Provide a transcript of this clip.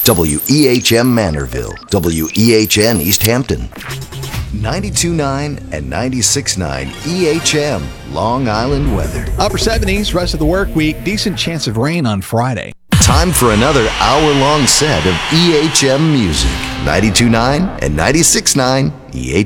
WEHM Manorville, WEHN East Hampton. 92.9 and 96.9 EHM, Long Island weather. Upper 70s, rest of the work week. Decent chance of rain on Friday. Time for another hour-long set of EHM music. 92.9 and 96.9 EHM.